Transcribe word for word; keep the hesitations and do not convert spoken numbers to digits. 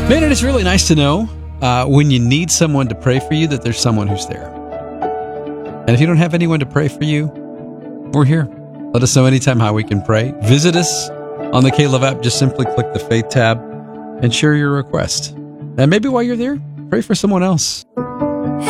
Man, it is really nice to know uh, when you need someone to pray for you that there's someone who's there. And if you don't have anyone to pray for you, we're here. Let us know anytime how we can pray. Visit us on the K-Love app. Just simply click the Faith tab and share your request. And maybe while you're there, pray for someone else.